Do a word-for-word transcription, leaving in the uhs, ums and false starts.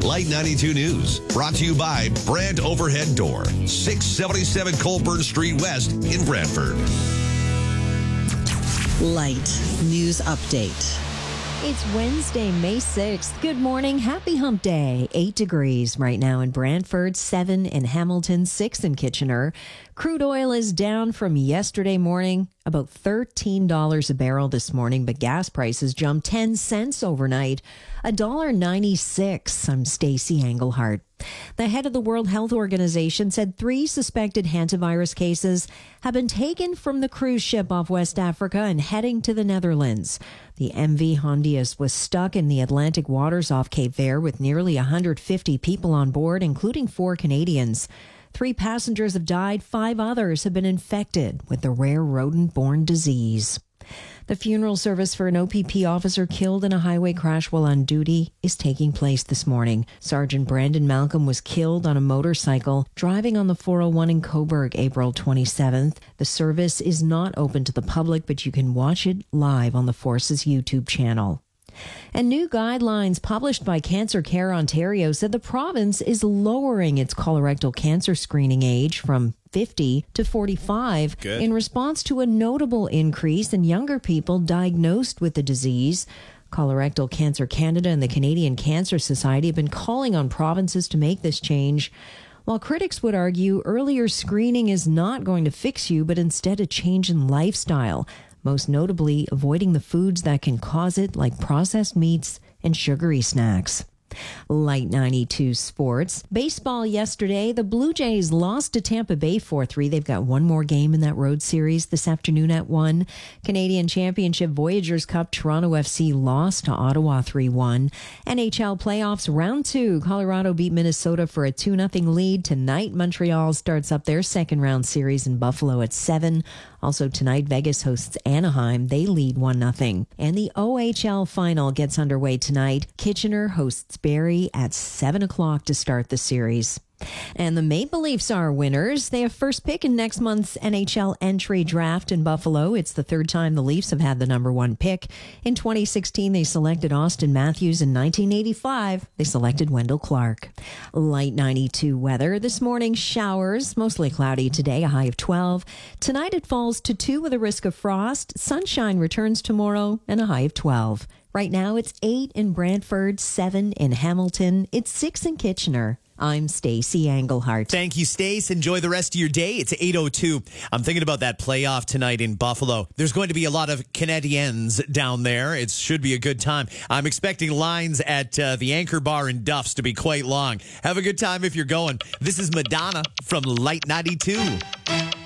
Light ninety-two News, brought to you by Brandt Overhead Door, six seventy-seven Colburn Street West in Brantford. Light News Update. It's Wednesday, May sixth. Good morning. Happy hump day. Eight degrees right now in Brantford, seven in Hamilton, six in Kitchener. Crude oil is down from yesterday morning, about thirteen dollars a barrel this morning, but gas prices jumped ten cents overnight, one dollar ninety-six. I'm Stacey Englehart. The head of the World Health Organization said three suspected hantavirus cases have been taken from the cruise ship off West Africa and heading to the Netherlands. The M V Hondius was stuck in the Atlantic waters off Cape Verde with nearly one hundred fifty people on board, including four Canadians. Three passengers have died. Five others have been infected with the rare rodent-borne disease. The funeral service for an O P P officer killed in a highway crash while on duty is taking place this morning. Sergeant Brandon Malcolm was killed on a motorcycle driving on the four oh one in Coburg April twenty-seventh. The service is not open to the public, but you can watch it live on the Force's YouTube channel. And new guidelines published by Cancer Care Ontario said the province is lowering its colorectal cancer screening age from fifty to forty-five Good. in response to a notable increase in younger people diagnosed with the disease. Colorectal Cancer Canada and the Canadian Cancer Society have been calling on provinces to make this change. While critics would argue earlier screening is not going to fix you, but instead a change in lifestyle, most notably avoiding the foods that can cause it, like processed meats and sugary snacks. Light ninety-two sports. Baseball yesterday, the Blue Jays lost to Tampa Bay four three. They've got one more game in that road series this afternoon at one. Canadian Championship Voyageurs Cup, Toronto F C lost to Ottawa three one. N H L playoffs round two. Colorado beat Minnesota for a two nothing lead. Tonight, Montreal starts up their second round series in Buffalo at seven. Also tonight, Vegas hosts Anaheim. They lead one nothing. And the O H L final gets underway tonight. Kitchener hosts Barrie at seven o'clock to start the series. And the Maple Leafs are winners. They have first pick in next month's N H L entry draft in Buffalo. It's the third time the Leafs have had the number one pick. In twenty sixteen, they selected Austin Matthews. In nineteen eighty-five, they selected Wendell Clark. Light ninety-two weather. This morning, showers, mostly cloudy today, a high of twelve. Tonight, it falls to two with a risk of frost. Sunshine returns tomorrow and a high of twelve. Right now, it's eight in Brantford, seven in Hamilton. It's six in Kitchener. I'm Stacey Englehart. Thank you, Stace. Enjoy the rest of your day. It's eight oh two. I'm thinking about that playoff tonight in Buffalo. There's going to be a lot of Canadiens down there. It should be a good time. I'm expecting lines at uh, the Anchor Bar in Duff's to be quite long. Have a good time if you're going. This is Madonna from Light ninety-two.